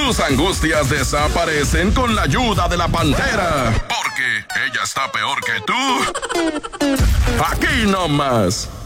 Tus angustias desaparecen con la ayuda de la Pantera. Porque ella está peor que tú. Aquí nomás.